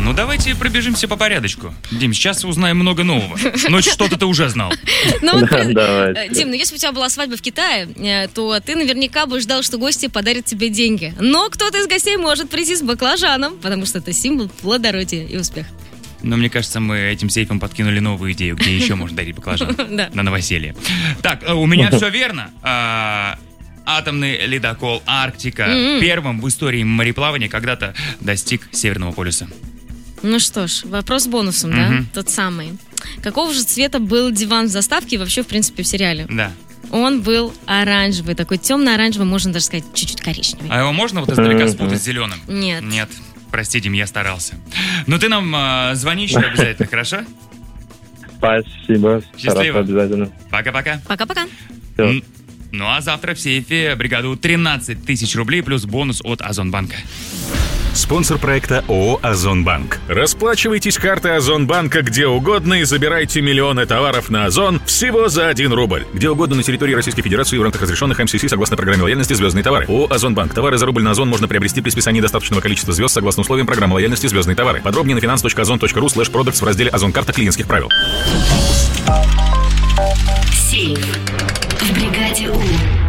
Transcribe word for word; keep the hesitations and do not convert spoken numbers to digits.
Ну, давайте пробежимся по порядочку. Дим, сейчас узнаем много нового. Но что-то ты уже знал. Ну, вот, Давайте. Дим, ну если у тебя была свадьба в Китае, э, то ты наверняка бы ждал, что гости подарят тебе деньги. Но кто-то из гостей может прийти с баклажаном, потому что это символ плодородия и успеха. Но мне кажется, мы этим сейфом подкинули новую идею, где еще можно дарить баклажан Да. на новоселье. Так, э, у меня все верно. А, Атомный ледокол «Арктика» М-м. первым в истории мореплавания когда-то достиг Северного полюса. Ну что ж, вопрос с бонусом, да? Мгм. Тот самый. Какого же цвета был диван в заставке и вообще, в принципе, в сериале? Да. Он был оранжевый, такой темно-оранжевый, можно даже сказать, чуть-чуть коричневый. А его можно вот издалека спутать с зеленым? Нет. Нет. Прости, Дим, я старался. Но ты нам э, звони еще обязательно, хорошо? Спасибо. Счастливо. Хорошо, обязательно. Пока-пока. Пока-пока. Всё. М, Ну а завтра в сейфе бригаду тринадцать тысяч рублей плюс бонус от Озонбанка. Спонсор проекта ООО «Озонбанк». Расплачивайтесь картой Озонбанка где угодно и забирайте миллионы товаров на Озон всего за один рубль. Где угодно на территории Российской Федерации в рамках разрешенных эм си си согласно программе лояльности «Звездные товары». ООО «Озонбанк». Товары за рубль на Озон можно приобрести при списании достаточного количества звезд согласно условиям программы лояльности «Звездные товары». Подробнее на finance точка озон точка ру слэш продактс в разделе «Озон-карта клиентских правил». Сейф в бригаде У.